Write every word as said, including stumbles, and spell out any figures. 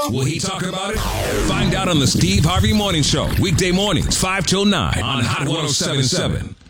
Will he talk about it? Find out on the Steve Harvey Morning Show, weekday mornings, five till nine on Hot ten seventy-seven.